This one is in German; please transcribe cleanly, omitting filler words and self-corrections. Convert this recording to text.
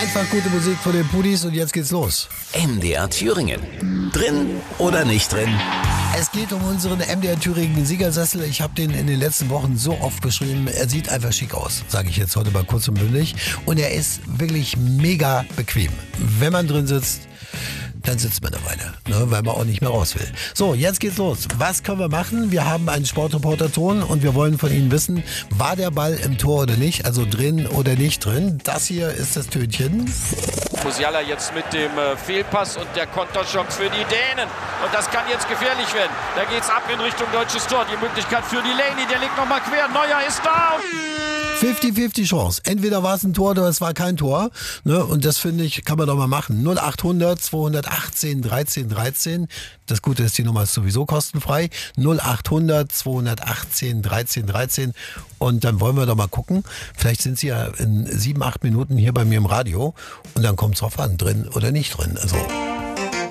Einfach gute Musik von den Pudis und jetzt geht's los. MDR Thüringen. Drin oder nicht drin? Es geht um unseren MDR Thüringen Siegersessel. Ich habe den in den letzten Wochen so oft beschrieben. Er sieht einfach schick aus, sage ich jetzt heute mal kurz und bündig. Und er ist wirklich mega bequem. Wenn man drin sitzt, dann sitzt man eine Weile, ne, weil man auch nicht mehr raus will. So, jetzt geht's los. Was können wir machen? Wir haben einen Sportreporter-Ton und wir wollen von Ihnen wissen, war der Ball im Tor oder nicht? Also drin oder nicht drin? Das hier ist das Tönchen. Musiala jetzt mit dem Fehlpass und der Konterchance für die Dänen. Und das kann jetzt gefährlich werden. Da geht's ab in Richtung deutsches Tor. Die Möglichkeit für Delaney, der legt nochmal quer. Neuer ist da. 50-50 Chance. Entweder war es ein Tor oder es war kein Tor. Ne? Und das finde ich, kann man doch mal machen. 0800 218 13 13. Das Gute ist, die Nummer ist sowieso kostenfrei. 0800 218 13 13. Und dann wollen wir doch mal gucken. Vielleicht sind Sie ja in 7-8 Minuten hier bei mir im Radio. Und dann kommt es drauf an, drin oder nicht drin. Also